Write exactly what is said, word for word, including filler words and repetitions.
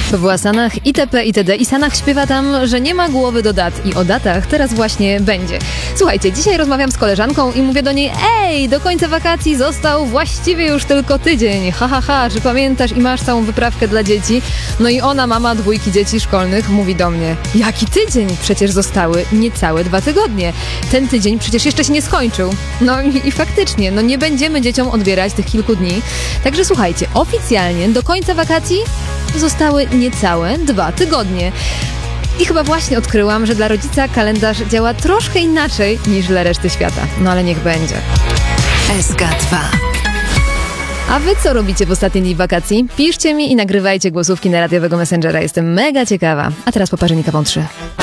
To była Sanach, itp. itd. I Sanach śpiewa tam, że nie ma głowy do dat. I o datach teraz właśnie będzie. Słuchajcie, dzisiaj rozmawiam z koleżanką i mówię do niej: ej, do końca wakacji został właściwie już tylko tydzień. Ha, ha, ha, czy pamiętasz i masz całą wyprawkę dla dzieci? No i ona, mama dwójki dzieci szkolnych, mówi do mnie: jaki tydzień? Przecież zostały niecałe dwa tygodnie. Ten tydzień przecież jeszcze się nie skończył. No i, i faktycznie, no nie będziemy dzieciom odbierać tych kilku dni. Także słuchajcie, oficjalnie do końca wakacji zostały niecałe dwa tygodnie. I chyba właśnie odkryłam, że dla rodzica kalendarz działa troszkę inaczej niż dla reszty świata. No ale niech będzie. S K dwa. A wy co robicie w ostatnie dni wakacji? Piszcie mi i nagrywajcie głosówki na radiowego Messengera. Jestem mega ciekawa. A teraz poparzenie kawą trzy.